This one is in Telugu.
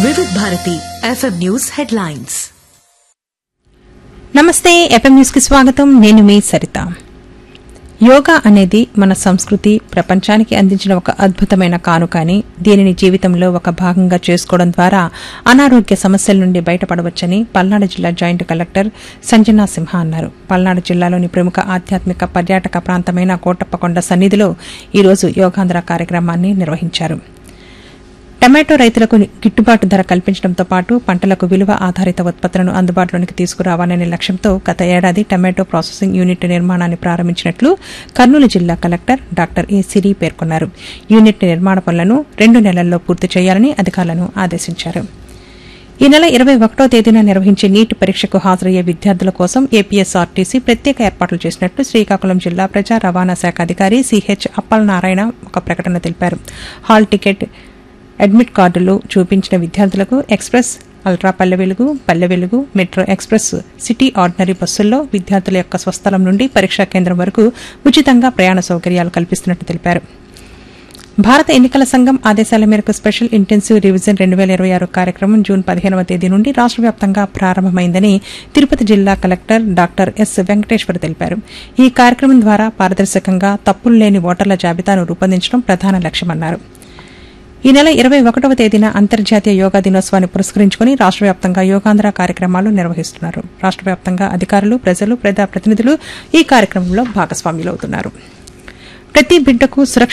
వివిధ భారతి ఎఫ్ఎం న్యూస్ హెడ్లైన్స్. నమస్తే, ఎఫ్ఎం న్యూస్ కి స్వాగతం. నేను మీ సరిత. యోగా అనేది మన సంస్కృతి, ప్రపంచానికి అందించిన ఒక అద్భుతమైన కానుక అని, దీనిని జీవితంలో ఒక భాగంగా చేసుకోవడం ద్వారా అనారోగ్య సమస్యల నుండి బయటపడవచ్చని పల్నాడు జిల్లా జాయింట్ కలెక్టర్ సంజనా సింహ అన్నారు. పల్నాడు జిల్లాలోని ప్రముఖ ఆధ్యాత్మిక పర్యాటక ప్రాంతమైన కోటప్పకొండ సన్నిధిలో ఈరోజు యోగాంధ్ర కార్యక్రమాన్ని నిర్వహించారు. టమాటో రైతులకు గిట్టుబాటు ధర కల్పించడంతో పాటు పంటలకు విలువ ఆధారిత ఉత్పత్తులను అందుబాటులోనికి తీసుకురావాలనే లక్ష్యంతో గత ఏడాది టమాటో ప్రాసెసింగ్ యూనిట్ నిర్మాణాన్ని ప్రారంభించినట్లు కర్నూలు జిల్లా కలెక్టర్ డాక్టర్ ఏ సిరి పేర్కొన్నారు. యూనిట్ నిర్మాణ పనులను 2 నెలల్లో పూర్తి చేయాలని అధికారులను ఆదేశించారు. ఈ నెల 21వ తేదీన నిర్వహించే నీట్ పరీక్షకు హాజరయ్యే విద్యార్థుల కోసం ఏపీఎస్ఆర్టీసీ ప్రత్యేక ఏర్పాట్లు చేసినట్లు శ్రీకాకుళం జిల్లా ప్రజా రవాణా శాఖ అధికారి సిహెచ్ అప్పలనారాయణ ఒక ప్రకటనలో తెలిపారు. హాల్ టికెట్, అడ్మిట్ కార్డులు చూపించిన విద్యార్థులకు express, ultra Palle Velugu, metro express, city ordinary బస్సుల్లో విద్యార్థుల యొక్క స్వస్థలం నుండి పరీక్షా కేంద్రం వరకు ఉచితంగా ప్రయాణ సౌకర్యాలు కల్పిస్తున్నట్టు తెలిపారు. భారత ఎన్నికల సంఘం ఆదేశాల మేరకు స్పెషల్ ఇంటెన్సివ్ రివిజన్ 2026 కార్యక్రమం జూన్ 15వ తేదీ నుండి రాష్ట్ర వ్యాప్తంగా ప్రారంభమైందని తిరుపతి జిల్లా కలెక్టర్ డాక్టర్ ఎస్ వెంకటేశ్వర్ తెలిపారు. ఈ కార్యక్రమం ద్వారా పారదర్శకంగా తప్పులు లేని ఓటర్ల జాబితాను రూపొందించడం ప్రధాన లక్ష్యమన్నారు. ఈ నెల 21వ తేదీన అంతర్జాతీయ యోగా దినోత్సవాన్ని పురస్కరించుకుని రాష్ట్ర వ్యాప్తంగా యోగాంధ్ర కార్యక్రమాలు నిర్వహిస్తున్నారు. రాష్ట్ర వ్యాప్తంగా అధికారులు, ప్రజలు, ప్రజాప్రతినిధులు ఈ కార్యక్రమంలో భాగస్వాములవుతున్నారు. ప్రతి బిడ్డకు